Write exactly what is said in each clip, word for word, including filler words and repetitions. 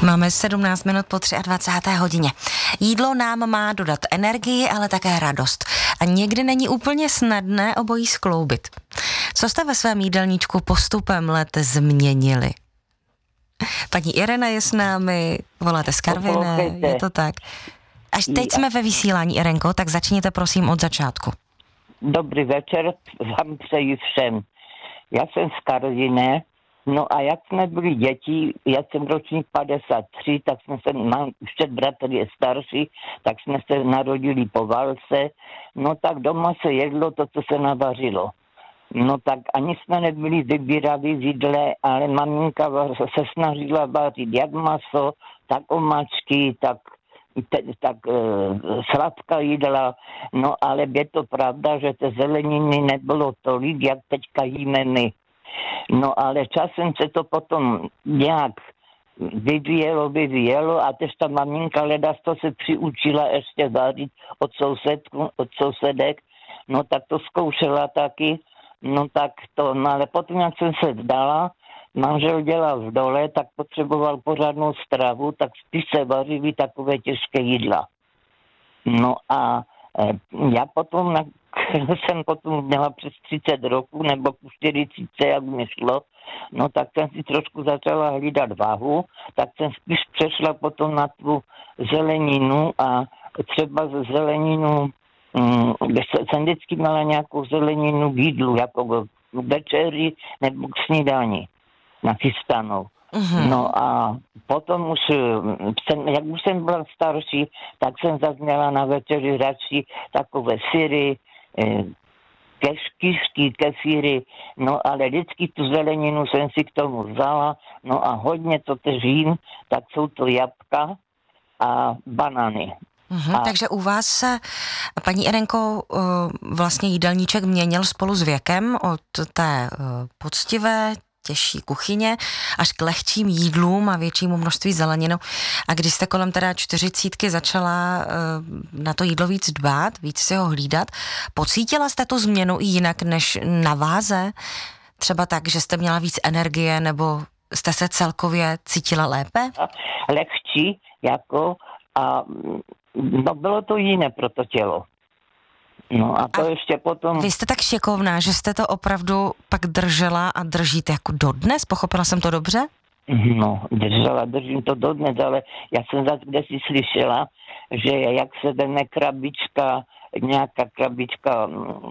Máme sedmnáct minut po dvacáté třetí hodině. Jídlo nám má dodat energii, ale také radost. A někdy není úplně snadné obojí skloubit. Co jste ve svém jídelníčku postupem let změnili? Paní Irena je s námi, voláte z Karviné, je to tak? Až teď jsme ve vysílání, Irenko, tak začněte prosím od začátku. Dobrý večer, vám přeji všem. Já jsem z Karviné, no a jak jsme byli děti, já jsem ročník padesát tři, tak jsme se, mám ještě bratr je starší, tak jsme se narodili po válce, no tak doma se jedlo to, co se navařilo. No tak ani jsme nebyli vybíraví v jídle, ale maminka se snažila vařit jak maso, tak omáčky, tak Te, tak e, sladká jídla, no ale je to pravda, že té zeleniny nebylo tolik, jak teďka jíme my. No ale časem se to potom nějak vyvíjelo, vyvíjelo a tež ta maminka ledas to se přiučila ještě vařit od sousedku, od sousedek, no tak to zkoušela taky, no tak to, no ale potom jak jsem se vzdala, manžel dělal v dole, tak potřeboval pořádnou stravu, tak spíš se vařili takové těžké jídla. No a e, já potom, na, jsem potom měla přes třicet roků, nebo ku čtyřicet, jak mi šlo, no tak jsem si trošku začala hlídat váhu, tak jsem spíš přešla potom na tu zeleninu a třeba ze zeleninu, mm, jsem vždycky měla nějakou zeleninu k jídlu, jako k večeri nebo k snídani nachystanou. Uh-huh. No a potom už, jsem, jak už jsem byla starší, tak jsem zase měla na večeri radši takové syry, keš, kišky, kefíry, no ale vždycky tu zeleninu jsem si k tomu vzala, no a hodně to tež jím, tak jsou to jablka a banány. Uhum, a... Takže u vás se, paní Irenko, vlastně jídelníček měnil spolu s věkem od té poctivé, těžší kuchyně až k lehčím jídlům a většímu množství zeleninu. A když jste kolem teda čtyřicítky začala na to jídlo víc dbát, víc si ho hlídat, pocítila jste tu změnu i jinak než na váze? Třeba tak, že jste měla víc energie, nebo jste se celkově cítila lépe? Lehčí, jako a no bylo to jiné pro to tělo. No a to a ještě potom... Vy jste tak šikovná, že jste to opravdu pak držela a držíte jako dodnes? Pochopila jsem to dobře? No, držela, držím to dodnes, ale já jsem zase kde si slyšela, že jak se veme krabička, nějaká krabička,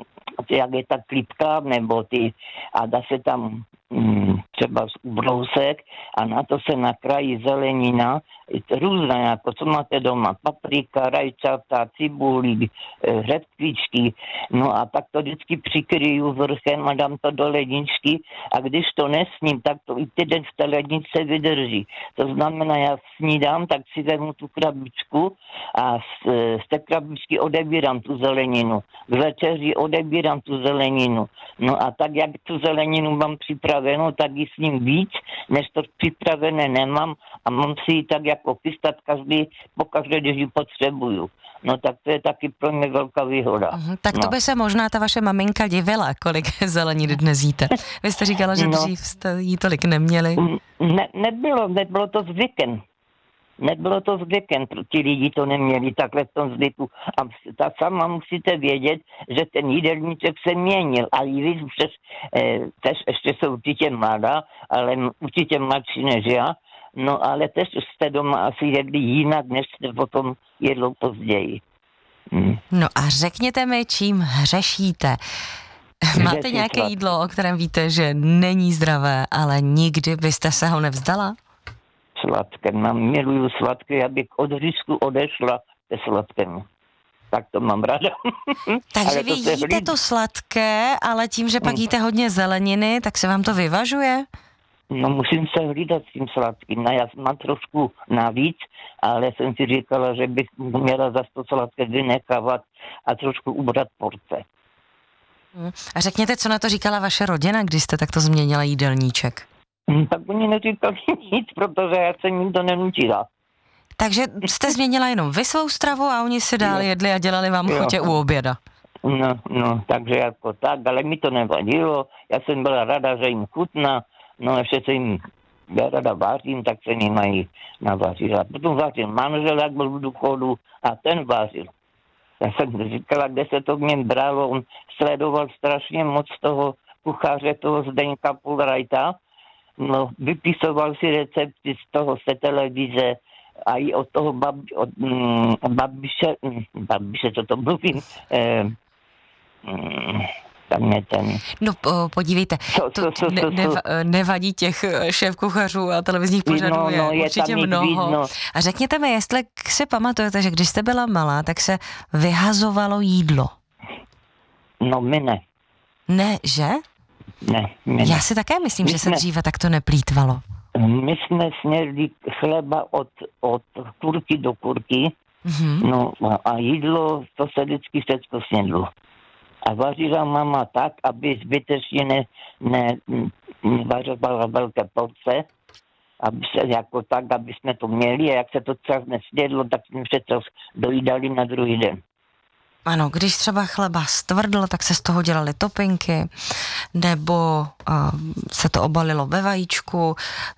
jak je ta klípka, nebo ty, a dá se tam mm, třeba ubrousek a na to se nakrájí zelenina, různá, jako co máte doma, paprika, rajčata, cibuli, hřebkvičky, no a tak to vždycky přikryju vrchem a dám to do ledničky a když to nesním, tak to i týden v té ledničce vydrží. To znamená, já snídám, tak si vezmu tu krabičku a z, z té krabičky odebírám tu zeleninu. K večeři odebírám tu zeleninu. No a tak, jak tu zeleninu mám připravenou, tak ji s ním víc, než to připravené nemám a mám si ji tak jako chystat každý, pokaždé, když ji potřebuju. No tak to je taky pro mě velká výhoda. Uh-huh, tak to no. by se možná ta vaše maminka divila, kolik zeleniny dnes jíte. Vy jste říkala, že no. dřív jste jí tolik neměli. Ne, nebylo, nebylo to zvykem. Nebylo to zvykem, ti lidi to neměli takhle v tom zvyku. A ta sama musíte vědět, že ten jídelníček se měnil. A i vy přes, eh, tež ještě jsou určitě mladá, ale určitě mladší než já. No ale tež jste doma asi jedli jinak, než jste potom jedlo později. Hm. No a řekněte mi, čím hřešíte. Máte Řeší nějaké sladké jídlo, o kterém víte, že není zdravé, ale nikdy byste se ho nevzdala? Sladké, mám, miluju sladké, já bych od řízku odešla ke sladkému. Tak to mám ráda. Takže vy jíte hlíd... to sladké, ale tím, že pak jíte hodně zeleniny, tak se vám to vyvažuje? No musím se hlídat s tím sladkým. No, já mám trošku navíc, ale jsem si říkala, že bych měla za to sladké vynechávat a trošku ubrat porce. A řekněte, co na to říkala vaše rodina, když jste takto změnila jídelníček? Tak oni neříkali nic, protože já se nikdo nenutila. Takže jste změnila jenom vy svou stravu a oni si dál jedli a dělali vám jo. chutě u oběda. No, no, takže jako tak, ale mi to nevadilo. Já jsem byla ráda, že jim chutná, no ještě se jim já rada vářím, tak se mi mají navařit. A potom vařil manžel, jak byl v důchodu, a ten vařil. Já jsem říkala, kde se to v něm bralo, on sledoval strašně moc toho kuchaře, toho Zdeňka Pulrajta, no, vypisoval si recepty z toho, z té televize, a i od toho bab, od, mm, babiše, mm, babiše, co to mluvím, eh, mm, tam je ten... No podívejte, co, co, co, ne, co, neva, nevadí těch šéfkuchařů a televizních pořadů no, no, je, je určitě tam mnoho. Víc, no. A řekněte mi, jestli si pamatujete, že když jste byla malá, tak se vyhazovalo jídlo. No my ne. Ne, že? Ne, my ne. Já si také myslím, my že se jsme... dříve takto neplýtvalo. My jsme snědli chleba od, od kurky do kurky, mm-hmm. no a jídlo, to se vždycky všechno snědlo. A vařila mama tak, aby zbytečně ne, ne, nevařovala velké porce, aby se jako tak, aby jsme to měli, a jak se to třeba nesnědlo, tak jsme všechno dojídali na druhý den. Ano, když třeba chleba stvrdl, tak se z toho dělaly topinky, nebo uh, se to obalilo ve vajíčku,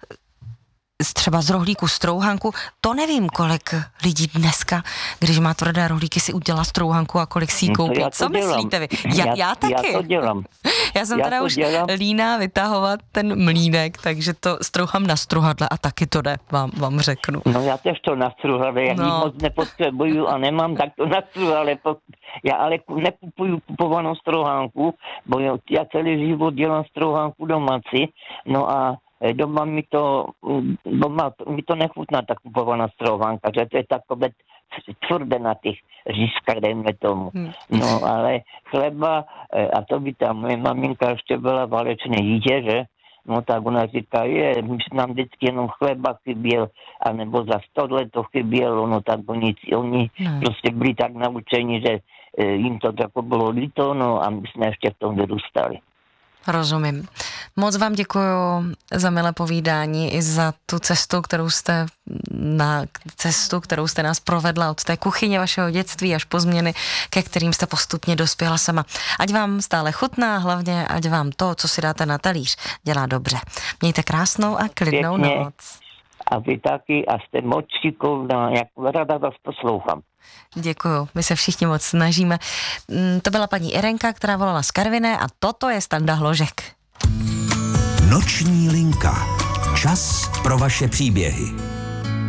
třeba z rohlíku strouhanku. To nevím, kolik lidí dneska, když má tvrdé rohlíky, si udělá strouhanku a kolik si ji koupí. No Co dělám. myslíte vy? Já, já, já taky. Já to dělám. Já jsem já teda už dělám. líná vytahovat ten mlýnek, takže to strouhám na struhadle a taky to jde, vám, vám řeknu. No já tež to na struhadle, já no. moc nepotřebuju a nemám, tak to na struhadle. Já ale nekupuju kupovanou strouhánku, bo já celý život dělám strouhánku domácí, no a doma mi to, doma mi to nechutná ta kupovaná strouhánka, že to je takové tvrdé na těch řízkách, dejme tomu. Hmm. No ale chleba, a to by tam moje maminka ještě byla válečné dítě, že? No tak ona říká, je, nám vždycky jenom chleba chyběl, anebo za sto let to chybělo, no tak oni, oni hmm. prostě byli tak naučeni, že jim to jako bylo líto, no a my jsme ještě v tom vyrůstali. Rozumím. Moc vám děkuju za milé povídání i za tu cestu, kterou jste na cestu, kterou jste nás provedla od té kuchyně vašeho dětství až po změny, ke kterým jste postupně dospěla sama. Ať vám stále chutná, hlavně ať vám to, co si dáte na talíř, dělá dobře. Mějte krásnou a klidnou Pěkně. noc. A vy taky, a jste moc šikovná, jak ráda vás poslouchám. Děkuju, my se všichni moc snažíme. To byla paní Irenka, která volala z Karviné, a toto je Standa Hložek. Noční linka. Čas pro vaše příběhy.